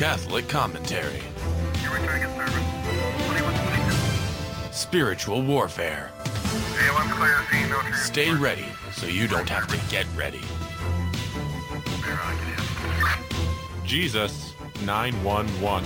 Catholic commentary. You're returning a service. 2122. Spiritual warfare. A1 clear, see no tree. Stay ready so you don't have to get ready. We're on it. Jesus 911.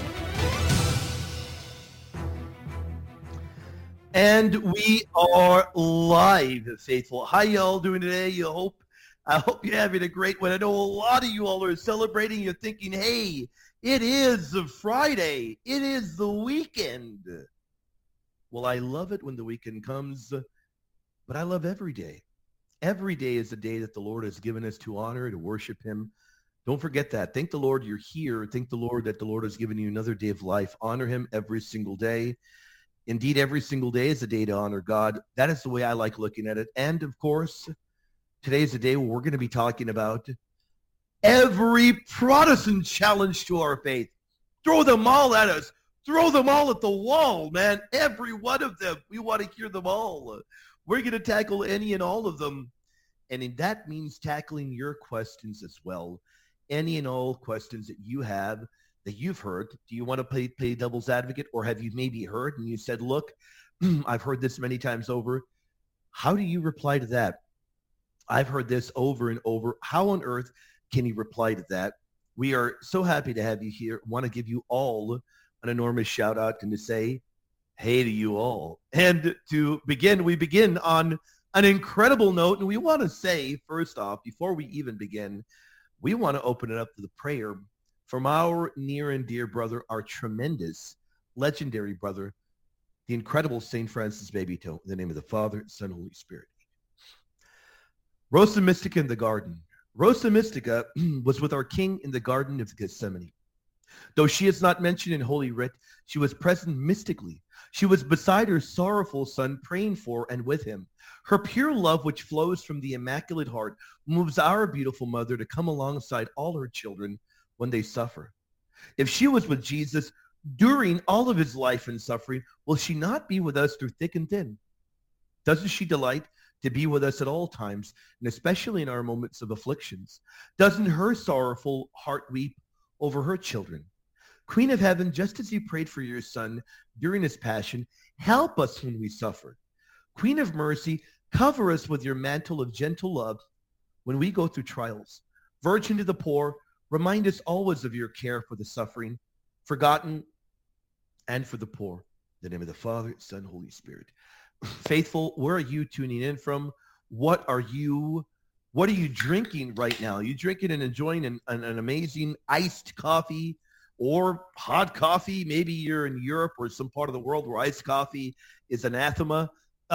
And we are live, faithful. How y'all doing today? I hope you're having a great one. I know a lot of you all are celebrating. You're thinking, hey, it is Friday. It is the weekend. Well, I love it when the weekend comes, but I love every day. Every day is a day that the Lord has given us to honor, to worship him. Don't forget that. Thank the Lord you're here. Thank the Lord that the Lord has given you another day of life. Honor him every single day. Indeed, every single day is a day to honor God. That is the way I like looking at it. And, of course, today is a day where we're going to be talking about every Protestant challenge to our faith. Throw them all at us. Throw them all at the wall, man. Every one of them. We want to hear them all. We're going to tackle any and all of them. And that means tackling your questions as well. Any and all questions that you have, that you've heard. Do you want to play devil's advocate, or have you maybe heard and you said, look, I've heard this many times over. How do you reply to that? I've heard this over and over. How on earth can you reply to that? We are so happy to have you here. Want to give you all an enormous shout out and to say, hey to you all. And to begin, we begin on an incredible note. And we want to say, first off, before we even begin, we want to open it up to the prayer from our near and dear brother, our tremendous, legendary brother, the incredible St. Francis Babytoe, in the name of the Father, Son, Holy Spirit. Rosa Mystica in the garden. Rosa Mystica was with our King in the Garden of Gethsemane. Though she is not mentioned in Holy Writ, she was present mystically. She was beside her sorrowful son, praying for and with him. Her pure love, which flows from the Immaculate Heart, moves our beautiful mother to come alongside all her children when they suffer. If she was with Jesus during all of his life and suffering, will she not be with us through thick and thin? Doesn't she delight to be with us at all times, and especially in our moments of afflictions? Doesn't her sorrowful heart weep over her children? Queen of Heaven, just as you prayed for your son during his passion, help us when we suffer. Queen of Mercy, cover us with your mantle of gentle love when we go through trials. Virgin to the poor, remind us always of your care for the suffering, forgotten, and for the poor. In the name of the Father, Son, Holy Spirit. Faithful, where are you tuning in from? What are you drinking right now? Are you drinking and enjoying an amazing iced coffee or hot coffee? Maybe you're in Europe or some part of the world where iced coffee is anathema.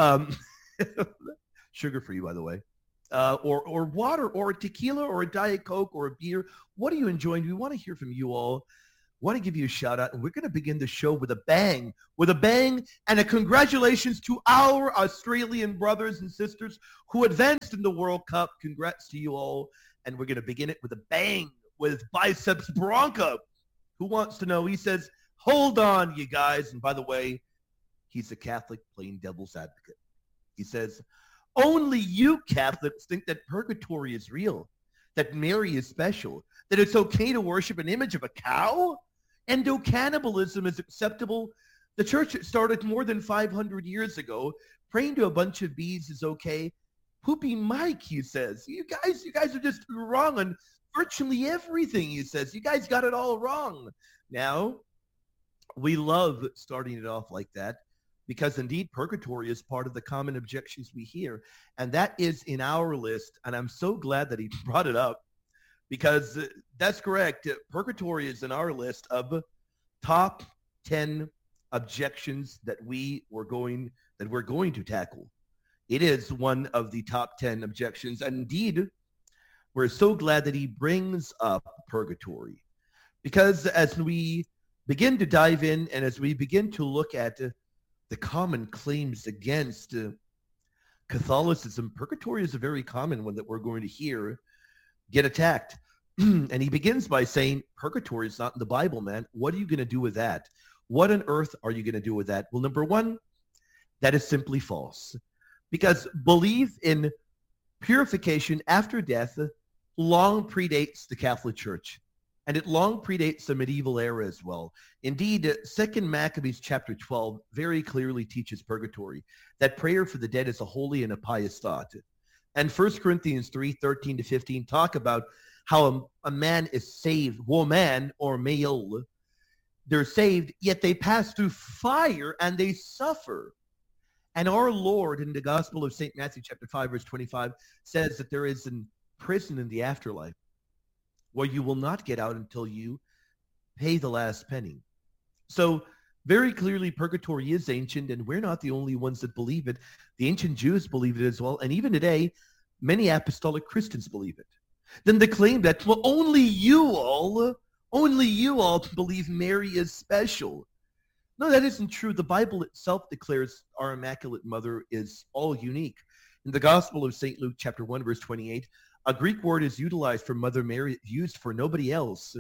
Sugar for you, by the way. Or water, or a tequila, or a Diet Coke, or a beer. What are you enjoying? We want to hear from you all. Want to give you a shout out, and we're going to begin the show with a bang, and a congratulations to our Australian brothers and sisters who advanced in the World Cup. Congrats to you all, and we're going to begin it with a bang with Biceps Bronco. Who wants to know? He says, hold on, you guys. And by the way, he's a Catholic playing devil's advocate. He says, only you Catholics think that purgatory is real, that Mary is special, that it's okay to worship an image of a cow? Endocannibalism is acceptable. The church started more than 500 years ago. Praying to a bunch of bees is okay. Poopy Mike, he says. You guys are just wrong on virtually everything, he says. You guys got it all wrong. Now, we love starting it off like that because indeed purgatory is part of the common objections we hear. And that is in our list. And I'm so glad that he brought it up, because that's correct. Purgatory is in our list of top 10 objections that we're going to tackle. It is one of the top 10 objections. And indeed, we're so glad that he brings up purgatory, because as we begin to dive in and as we begin to look at the common claims against Catholicism, purgatory is a very common one that we're going to hear get attacked. And he begins by saying, purgatory is not in the Bible, man. What are you going to do with that? What on earth are you going to do with that? Well, number one, that is simply false. Because belief in purification after death long predates the Catholic Church. and it long predates the medieval era as well. Indeed, 2 Maccabees chapter 12 very clearly teaches purgatory, that prayer for the dead is a holy and a pious thought. And 1 Corinthians 3:13 to 15 talk about how a man is saved, woman or male, they're saved, yet they pass through fire and they suffer. And our Lord in the Gospel of St. Matthew chapter 5 verse 25 says that there is a prison in the afterlife where you will not get out until you pay the last penny. So very clearly purgatory is ancient, and we're not the only ones that believe it. The ancient Jews believe it as well, and even today, many apostolic Christians believe it. Then the claim that, well, only you all believe Mary is special. No, that isn't true. The Bible itself declares our Immaculate Mother is all unique. In the Gospel of St. Luke, chapter 1, verse 28, a Greek word is utilized for Mother Mary, used for nobody else.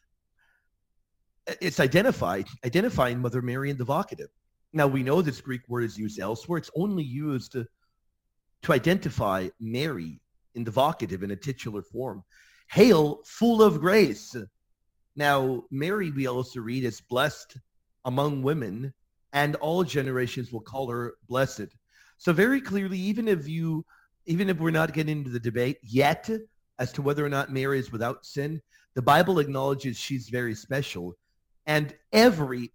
It's identifying Mother Mary in the vocative. Now, we know this Greek word is used elsewhere. It's only used to identify Mary in the vocative in a titular form. Hail, full of grace. Now, Mary, we also read, is blessed among women, and all generations will call her blessed. So very clearly, even if we're not getting into the debate yet as to whether or not Mary is without sin, the Bible acknowledges she's very special. And every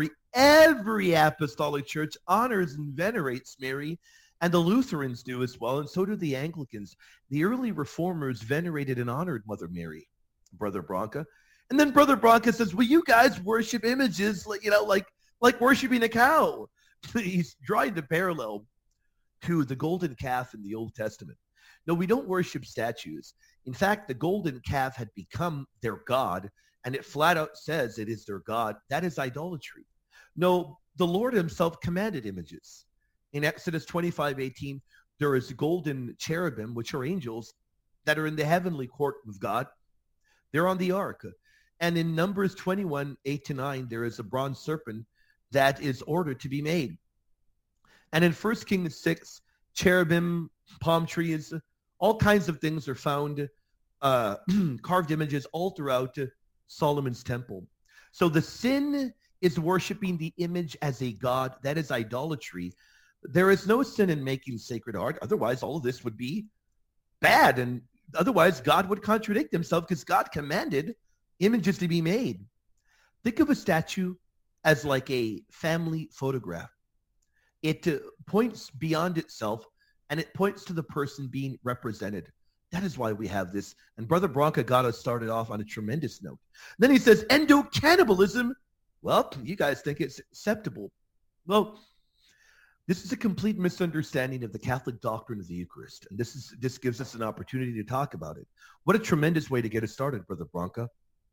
apostolic church honors and venerates Mary, and the Lutherans do as well, and so do the Anglicans. The early reformers venerated and honored Mother Mary, Brother Branca. And then Brother Branca says, well, you guys worship images, like worshiping a cow. He's drawing the parallel to the golden calf in the Old Testament. No, we don't worship statues. In fact, the golden calf had become their god, and it flat out says it is their god. That is idolatry. No, the Lord himself commanded images. In Exodus 25:18, there is golden cherubim, which are angels, that are in the heavenly court of God. They're on the ark. And in Numbers 21:8-9, there is a bronze serpent that is ordered to be made. And in 1 Kings 6, cherubim, palm trees, all kinds of things are found, carved images all throughout Solomon's temple. So the sin is worshiping the image as a god. That is idolatry. There is no sin in making sacred art. Otherwise, all of this would be bad. And otherwise, God would contradict himself, because God commanded images to be made. Think of a statue as like a family photograph. It points beyond itself, and it points to the person being represented. That is why we have this. And Brother Branca got us started off on a tremendous note. Then he says, endocannibalism. Well, you guys think it's acceptable. Well, this is a complete misunderstanding of the Catholic doctrine of the Eucharist. And this gives us an opportunity to talk about it. What a tremendous way to get us started, Brother Branca.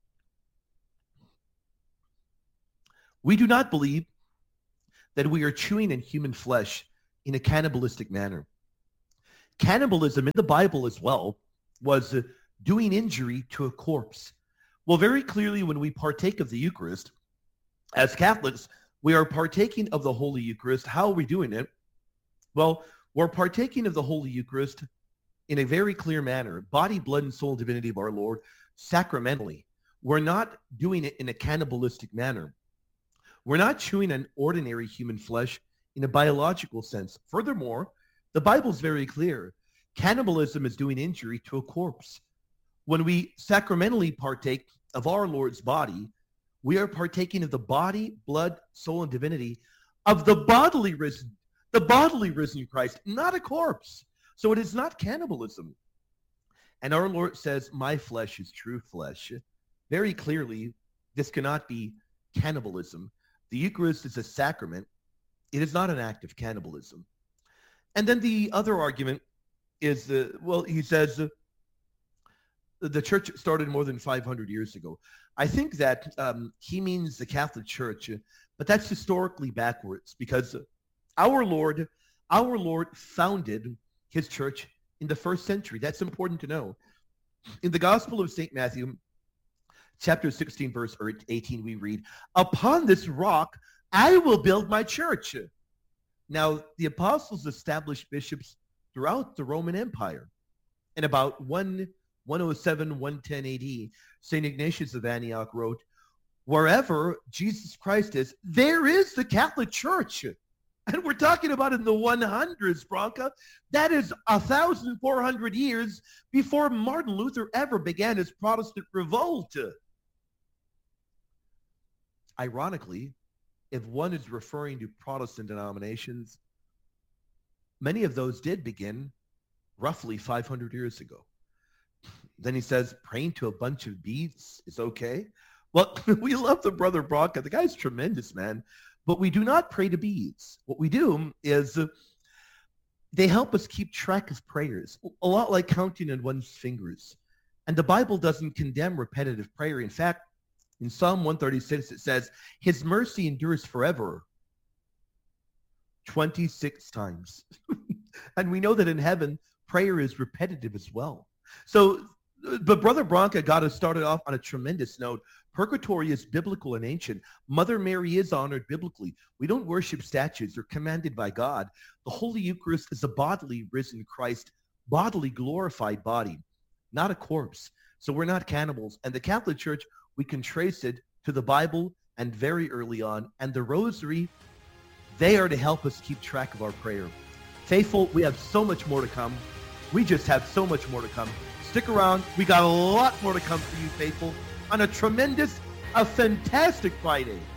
We do not believe that we are chewing in human flesh in a cannibalistic manner. Cannibalism in the Bible as well was doing injury to a corpse. Well, very clearly when we partake of the Eucharist, as Catholics, we are partaking of the Holy Eucharist. How are we doing it? Well, we're partaking of the Holy Eucharist in a very clear manner. Body, blood, and soul and divinity of our Lord, sacramentally. We're not doing it in a cannibalistic manner. We're not chewing on ordinary human flesh in a biological sense. Furthermore, the Bible's very clear. Cannibalism is doing injury to a corpse. When we sacramentally partake of our Lord's body, we are partaking of the body, blood, soul, and divinity of the bodily risen Christ, not a corpse. So it is not cannibalism. And our Lord says, my flesh is true flesh. Very clearly, this cannot be cannibalism. The Eucharist is a sacrament. It is not an act of cannibalism. And then the other argument is, he says the church started more than 500 years ago. I think that he means the Catholic Church, but that's historically backwards, because our Lord founded his church in the first century. That's important to know. In the Gospel of St. Matthew, chapter 16, verse 18, we read, upon this rock I will build my church. Now, the apostles established bishops throughout the Roman Empire. And about 1 107, 110 AD, St. Ignatius of Antioch wrote, wherever Jesus Christ is, there is the Catholic Church. And we're talking about in the 100s, Branca. That is 1,400 years before Martin Luther ever began his Protestant revolt. Ironically, if one is referring to Protestant denominations, many of those did begin roughly 500 years ago. Then he says, praying to a bunch of beads is okay. Well, we love the brother Branca. The guy's tremendous, man. But we do not pray to beads. What we do is they help us keep track of prayers, a lot like counting on one's fingers. And the Bible doesn't condemn repetitive prayer. In fact, in Psalm 136, it says, his mercy endures forever, 26 times. And we know that in heaven, prayer is repetitive as well. So, but Brother Branca got us started off on a tremendous note. Purgatory is biblical and ancient. Mother Mary is honored biblically. We don't worship statues. They're commanded by God. The Holy Eucharist is a bodily risen Christ, bodily glorified body, not a corpse. So we're not cannibals. And the Catholic Church, we can trace it to the Bible and very early on. And the Rosary, they are to help us keep track of our prayer. Faithful, we have so much more to come. We just have so much more to come. Stick around. We got a lot more to come for you, faithful, on a fantastic Friday.